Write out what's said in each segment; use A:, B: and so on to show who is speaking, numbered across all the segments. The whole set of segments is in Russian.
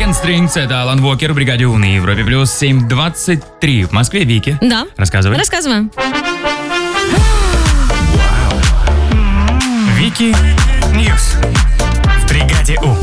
A: Second Strings, это Алан Уокер в бригаде У на Европе плюс 7:23 в Москве. Вики.
B: Да.
A: Рассказывай.
B: Рассказываем.
A: Вики Ньюс в бригаде У.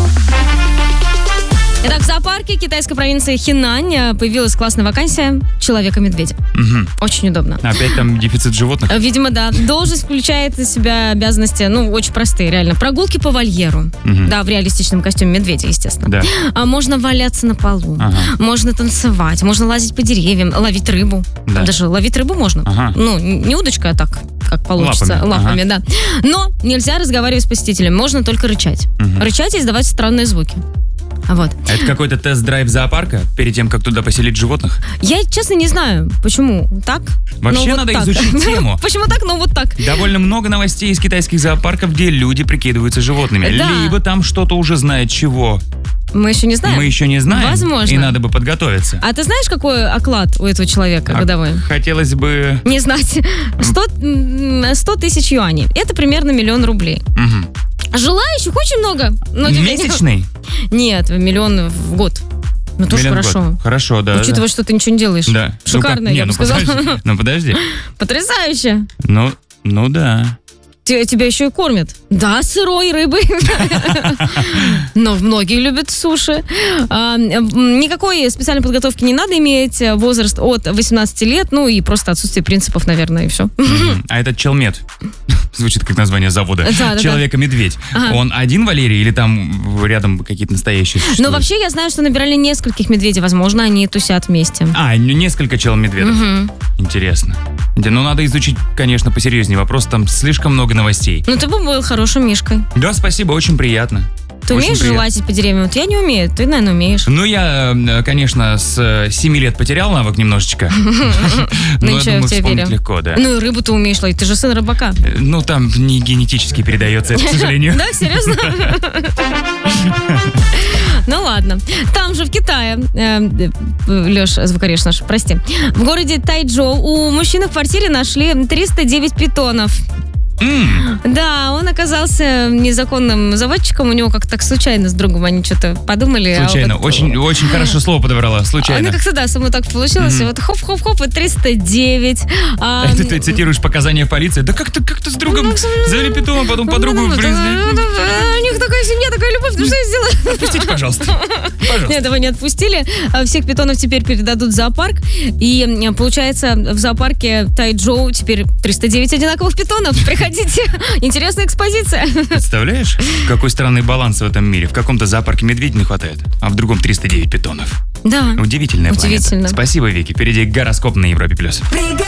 B: Итак, в зоопарке китайской провинции Хинань появилась классная вакансия Человека-медведя. Очень удобно.
A: Опять там дефицит животных?
B: Видимо, да. Должность включает из себя обязанности, очень простые, реально. Прогулки по вольеру. Да, в реалистичном костюме медведя, естественно.
A: Да.
B: Можно валяться на полу. Можно танцевать. Можно лазить по деревьям, ловить рыбу.
A: Да.
B: Даже ловить рыбу можно. Не удочкой, а так, как получится. Лапами, да. Но нельзя разговаривать с посетителями. Можно только рычать. Рычать и издавать странные звуки. Вот.
A: Это какой-то тест-драйв зоопарка перед тем, как туда поселить животных?
B: Я, честно, не знаю, почему так.
A: Вообще надо изучить тему.
B: Почему так, вот так.
A: Довольно много новостей из китайских зоопарков, где люди прикидываются животными.
B: Да.
A: Либо там что-то уже знает чего.
B: Мы еще не знаем.
A: Мы еще не знаем.
B: Возможно.
A: И надо бы подготовиться.
B: А ты знаешь, какой оклад у этого человека годовой?
A: Хотелось бы...
B: Не знать. 100 тысяч юаней. Это примерно 1 000 000 рублей. Желающих очень много. Но
A: месячный?
B: Нет, 1 000 000 в год. Тоже хорошо.
A: Хорошо, да.
B: Учитывая, что ты ничего не делаешь.
A: Да.
B: Шикарно, я бы сказала.
A: Подожди.
B: Потрясающе.
A: Ну да.
B: Тебя еще и кормят. Да, сырой рыбой. Но многие любят суши. Никакой специальной подготовки не надо иметь. Возраст от 18 лет. И просто отсутствие принципов, наверное, и все.
A: А этот челмед. Звучит как название завода. Человека-медведь. Он один, Валерий, или там рядом какие-то настоящие существуют?
B: Вообще я знаю, что набирали нескольких медведей. Возможно, они тусят вместе.
A: Несколько челмедведов. Интересно. Надо изучить, конечно, посерьезнее вопрос. Там слишком много новостей.
B: Ты бы был хорошим мишкой.
A: Да, спасибо, очень приятно.
B: Ты умеешь же лазить по деревьям? Я не умею, ты, наверное, умеешь.
A: Я, конечно, с 7 лет потерял навык немножечко.
B: Но я думаю,
A: вспомнить легко, да.
B: И рыбу ты умеешь ловить, ты же сын рыбака.
A: Там не генетически передается это, к сожалению.
B: Да, серьезно? Ладно. Там же в Китае, Леш, звукореж наш, прости, в городе Тайчжоу у мужчины в квартире нашли 309 питонов. Да, он оказался незаконным заводчиком. У него как-то так случайно с другом они что-то подумали.
A: Случайно. Очень хорошо слово подобрала. Случайно.
B: Как-то да, со мной так получилось. И вот хоп-хоп-хоп, и 309.
A: Это ты цитируешь показания полиции? Да как-то с другом завели питона, потом подругу привезли.
B: У них такая семья, такая любовь. Что я сделала?
A: Отпустите, пожалуйста.
B: Нет, этого не отпустили. Всех питонов теперь передадут в зоопарк. И получается, в зоопарке Тайчжоу теперь 309 одинаковых питонов. Приходите. Интересная экспозиция.
A: Представляешь, какой странный баланс в этом мире? В каком-то зоопарке медведей не хватает, а в другом 309 питонов.
B: Да.
A: Удивительная планета. Спасибо, Вики. Впереди гороскоп на Европе+.